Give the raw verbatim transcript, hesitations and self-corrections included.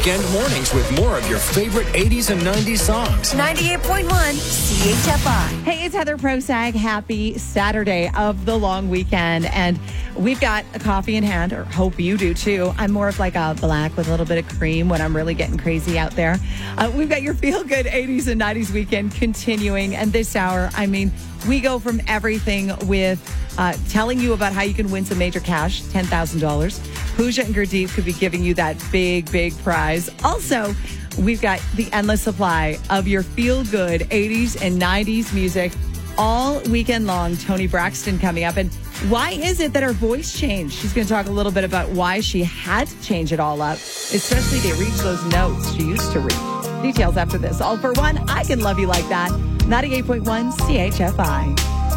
weekend mornings with more of your favorite eighties and nineties songs. ninety-eight point one C H F I. Hey, it's Heather Prosag. Happy Saturday of the long weekend. And we've got a coffee in hand, or hope you do too. I'm more of like a black with a little bit of cream when I'm really getting crazy out there. Uh, we've got your Feel Good eighties and nineties weekend continuing. And this hour, I mean, we go from everything with uh, telling you about how you can win some major cash, ten thousand dollars. Pooja and Gurdeep could be giving you that big, big prize. Also, we've got the endless supply of your feel-good eighties and nineties music all weekend long. Toni Braxton coming up. And why is it that her voice changed? She's going to talk a little bit about why she had to change it all up, especially to reach those notes she used to reach. Details after this. All for one, I Can Love You Like That. ninety-eight point one C H F I.